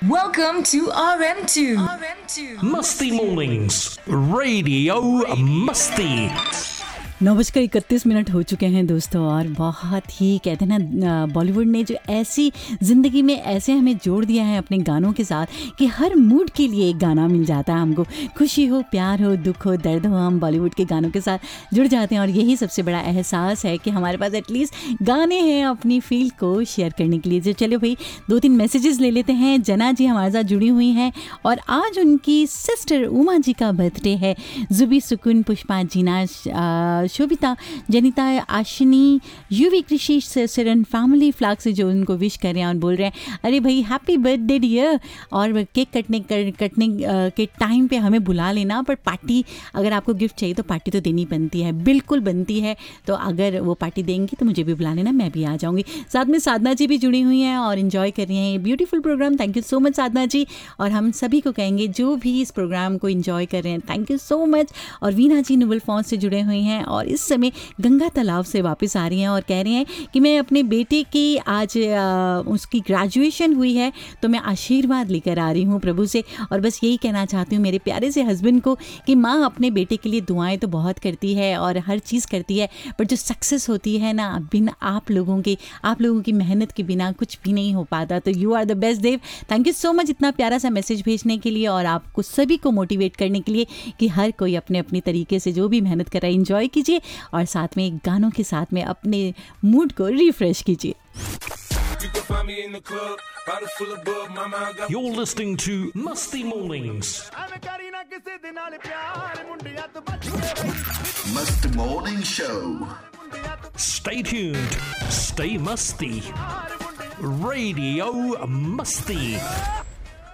Welcome to RM2. मस्ती mornings radio मस्ती। 9:31 हो चुके हैं दोस्तों, और बहुत ही कहते हैं ना, बॉलीवुड ने जो ऐसी ज़िंदगी में ऐसे हमें जोड़ दिया है अपने गानों के साथ कि हर मूड के लिए एक गाना मिल जाता है हमको। खुशी हो, प्यार हो, दुख हो, दर्द हो, हम बॉलीवुड के गानों के साथ जुड़ जाते हैं। और यही सबसे बड़ा एहसास है कि हमारे पास एटलीस्ट गाने हैं अपनी फील को शेयर करने के लिए। जो चलो भाई 2-3 मैसेजेस ले लेते हैं। जना जी हमारे साथ जुड़ी हुई हैं और आज उनकी सिस्टर उमा जी का बर्थडे है। जुबी, सुकुन, पुष्पा, जीना, शोभिता, जनिता, आशिनी, युवी, कृषि, सिरन फैमिली फ्लैग से जो उनको विश कर रहे हैं और बोल रहे हैं अरे भाई हैप्पी बर्थडे डियर। और केक कटने के टाइम पे हमें बुला लेना, पर पार्टी अगर आपको गिफ्ट चाहिए तो पार्टी तो देनी बनती है, बिल्कुल बनती है। तो अगर वो पार्टी देंगी तो मुझे भी बुला लेना, मैं भी आ जाऊँगी। साथ में साधना जी भी जुड़ी हुई हैं और इन्जॉय कर रही हैं ये beautiful programme. Thank you so much साधना जी। और हम सभी को कहेंगे जो भी इस प्रोग्राम को इन्जॉय कर रहे हैं, थैंक यू सो मच। और वीना जी नोबल फॉन्ट से जुड़े हुए हैं और इस समय गंगा तालाब से वापस आ रही हैं और कह रही हैं कि मैं अपने बेटे की आज उसकी ग्रेजुएशन हुई है तो मैं आशीर्वाद लेकर आ रही हूँ प्रभु से। और बस यही कहना चाहती हूँ मेरे प्यारे से हस्बैंड को कि माँ अपने बेटे के लिए दुआएं तो बहुत करती है और हर चीज़ करती है, पर जो सक्सेस होती है ना, बिना आप लोगों की मेहनत के बिना कुछ भी नहीं हो पाता। तो you are the best Dev. Thank you so much इतना प्यारा सा मैसेज भेजने के लिए और आपको सभी को मोटिवेट करने के लिए कि हर कोई अपने अपने तरीके से जो भी मेहनत कर रहा है एंजॉय कीजिए और साथ में गानों के साथ में अपने मूड को रिफ्रेश कीजिए। You're listening to Masti Mornings. Must Morning Show. Stay tuned. Stay musty. Radio Masti.